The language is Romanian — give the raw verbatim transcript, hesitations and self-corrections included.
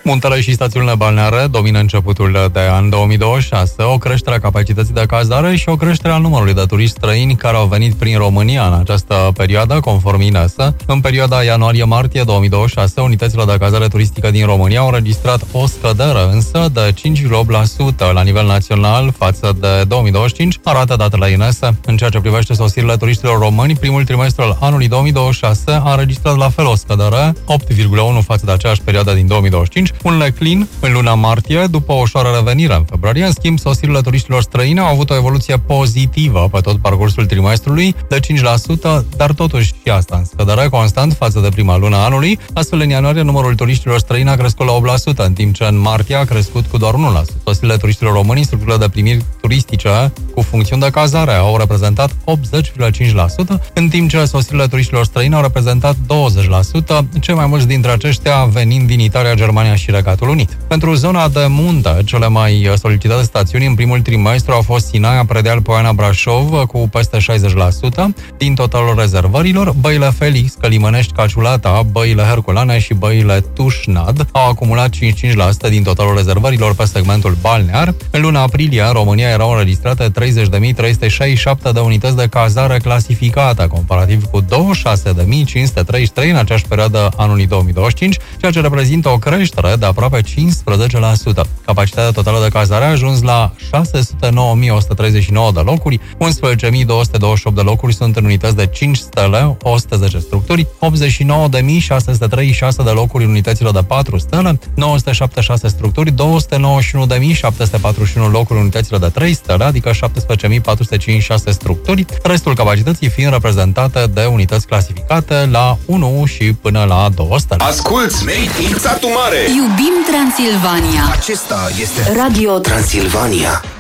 Muntele și stațiunile balneare domină începutul de an două mii douăzeci și șase, o creștere a capacității de cazare și o creștere a numărului de turiști străini care au venit prin România în această perioadă, conform I N E S. În perioada ianuarie-martie două mii douăzeci și șase, unitățile de cazare turistică din România au înregistrat o scădere, însă de cinci virgulă opt la sută la nivel național față de două mii douăzeci și cinci, arată datele I N E S. În ceea ce privește sosirile turiștilor români, primul trimestru al anului două mii douăzeci și șase a înregistrat la fel o scădere, opt virgulă unu față de aceeași perioadă din două mii douăzeci și cinci, un declin în luna martie, după o ușoară revenire în februarie. În schimb, sosirile turiștilor străini au avut o evoluție pozitivă pe tot parcursul trimestrului de cinci la sută, dar totuși și asta în scădere constant față de prima lună a anului. Astfel, în ianuarie, numărul turiștilor străini a crescut la opt la sută, în timp ce în martie a crescut cu doar unu la sută. Sosirile turiștilor români în structurile de primiri turistice cu funcțiuni de cazare au reprezentat optzeci virgulă cinci la sută, în timp ce sosirile turiștilor străini au reprezentat douăzeci la sută, cei mai mulți dintre aceștia venind din Italia, Germania și Regatul Unit. Pentru zona de munte, cele mai solicitate stațiuni în primul trimestru au fost Sinaia, Predeal, Poiana, Brașov, cu peste șaizeci la sută din totalul rezervărilor. Băile Felix, Călimănești, Caciulata, Băile Herculane și Băile Tușnad au acumulat cincizeci și cinci la sută din totalul rezervărilor pe segmentul balnear. În luna aprilie, în România erau înregistrate treizeci de mii trei sute șaizeci și șapte de unități de cazare clasificate, comparativ cu douăzeci și șase de mii cinci sute treizeci și trei în aceeași perioadă anului două mii douăzeci și cinci, ceea ce reprezintă o creștere de aproape cincisprezece la sută. Capacitatea totală de cazare a ajuns la șase sute nouă mii o sută treizeci și nouă de locuri, unsprezece mii două sute douăzeci și opt de locuri sunt în unități de cinci stele, o sută zece structuri, optzeci și nouă de mii șase sute treizeci și șase de locuri în unitățile de patru stele, nouă sute șaptezeci și șase structuri, două sute nouăzeci și unu de mii șapte sute patruzeci și unu locuri în unitățile de trei stele, adică șaptesprezece mii patru sute cincizeci și șase structuri, restul capacității fiind reprezentate de unități clasificate la unu și până la două stele. Asculți Made in Satu Mare! Iubim Transilvania! Acesta este Radio Transilvania.